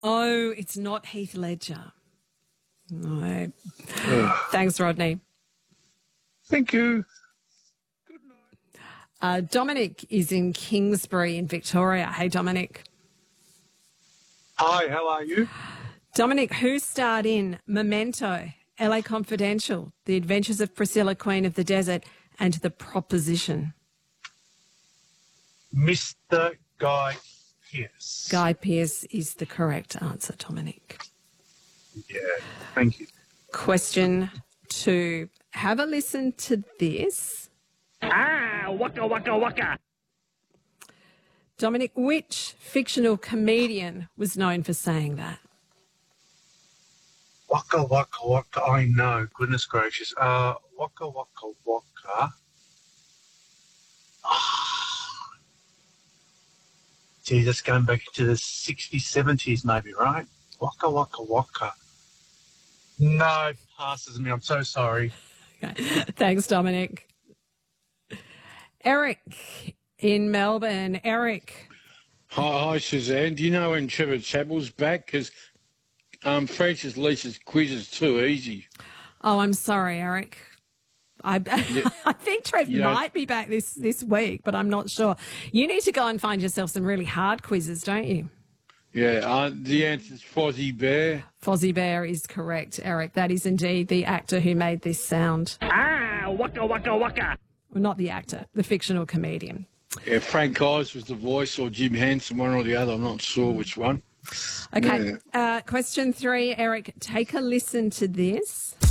Oh, it's not Heath Ledger. No. Oh, Thanks, Rodney. thank you. Dominic is in Kingsbury in Victoria. Hey, Dominic. Hi, how are you? Dominic, who starred in Memento, LA Confidential, The Adventures of Priscilla, Queen of the Desert, and The Proposition? Mr. Guy Pearce. Guy Pearce is the correct answer, Dominic. Yeah, thank you. Question 2. Have a listen to this. Waka, waka, waka. Dominic, which fictional comedian was known for saying that? Waka, waka, waka. I know. Goodness gracious. Waka, waka, waka. Gee, that's going back to the 60s, 70s maybe, right? Waka, waka, waka. No, it passes me. I'm so sorry. Okay. Thanks, Dominic. Eric in Melbourne. Eric. Hi, Suzanne. Do you know when Trevor Chappell's back? Because Francis Leese's quiz is too easy. Oh, I'm sorry, Eric. I think Trev might be back this week, but I'm not sure. You need to go and find yourself some really hard quizzes, don't you? Yeah, the answer is Fozzie Bear. Fozzie Bear is correct, Eric. That is indeed the actor who made this sound. Waka, waka, waka. Well, not the actor, the fictional comedian. Yeah, Frank Oz was the voice, or Jim Henson, one or the other. I'm not sure which one. Okay, question 3, Eric, take a listen to this.